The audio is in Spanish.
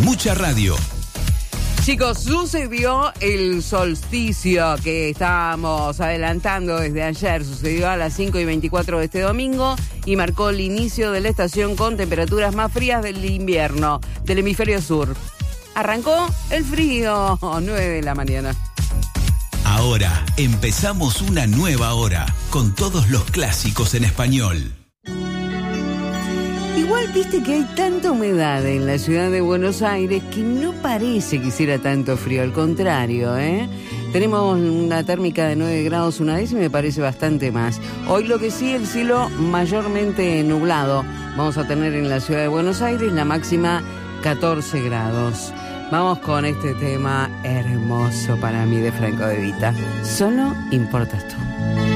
Mucha radio. Chicos, sucedió el solsticio que estábamos adelantando desde ayer. Sucedió a las 5:24 de este domingo y marcó el inicio de la estación con temperaturas más frías del invierno del hemisferio sur. Arrancó el frío, 9 de la mañana. Ahora empezamos una nueva hora con todos los clásicos en español. Igual viste que hay tanta humedad en la ciudad de Buenos Aires que no parece que hiciera tanto frío, al contrario, ¿eh? Tenemos una térmica de 9 grados una décima y me parece bastante más. Hoy lo que sí, el cielo mayormente nublado. Vamos a tener en la ciudad de Buenos Aires la máxima 14 grados. Vamos con este tema hermoso para mí de Franco De Vita. Solo importas tú.